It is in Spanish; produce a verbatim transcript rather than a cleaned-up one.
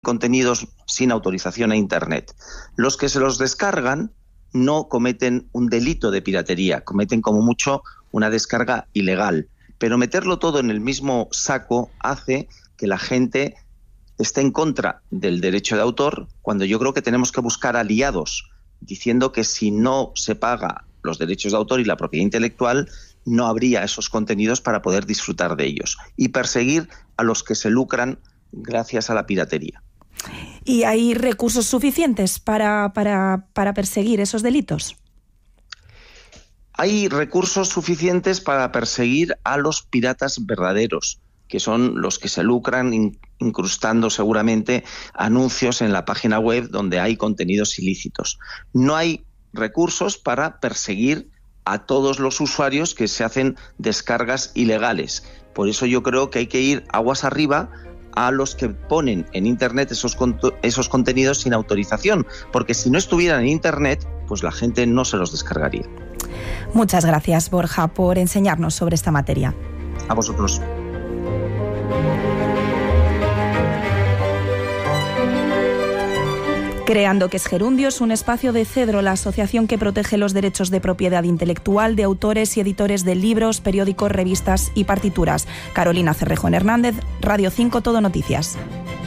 contenidos sin autorización a Internet. Los que se los descargan no cometen un delito de piratería, cometen como mucho una descarga ilegal. Pero meterlo todo en el mismo saco hace que la gente esté en contra del derecho de autor, cuando yo creo que tenemos que buscar aliados, diciendo que si no se paga los derechos de autor y la propiedad intelectual, no habría esos contenidos para poder disfrutar de ellos, y perseguir a los que se lucran gracias a la piratería. ¿Y hay recursos suficientes para, para, para perseguir esos delitos? Hay recursos suficientes para perseguir a los piratas verdaderos, que son los que se lucran incrustando seguramente anuncios en la página web donde hay contenidos ilícitos. No hay recursos para perseguir a todos los usuarios que se hacen descargas ilegales. Por eso yo creo que hay que ir aguas arriba a los que ponen en Internet esos, esos contenidos sin autorización, porque si no estuvieran en Internet, pues la gente no se los descargaría. Muchas gracias, Borja, por enseñarnos sobre esta materia. A vosotros. Creando, que es Gerundios, un espacio de Cedro, la asociación que protege los derechos de propiedad intelectual de autores y editores de libros, periódicos, revistas y partituras. Carolina Cerrejón Hernández, Radio cinco, Todo Noticias.